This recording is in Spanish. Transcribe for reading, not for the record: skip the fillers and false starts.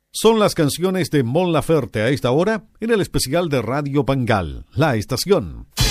Son las canciones de Mon Laferte a esta hora en el especial de Radio Bangal, la estación.